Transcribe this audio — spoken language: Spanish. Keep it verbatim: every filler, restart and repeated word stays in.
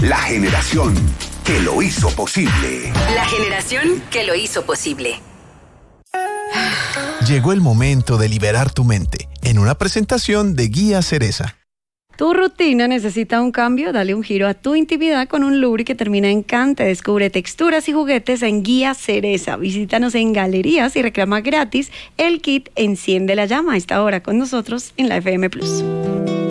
La generación que lo hizo posible. La generación que lo hizo posible. Llegó el momento de liberar tu mente en una presentación de Guía Cereza. ¿Tu rutina necesita un cambio? Dale un giro a tu intimidad con un lubri que termina en cante. Descubre texturas y juguetes en Guía Cereza. Visítanos en galerías y reclama gratis el kit Enciende la Llama. A esta hora con nosotros en la F M Plus.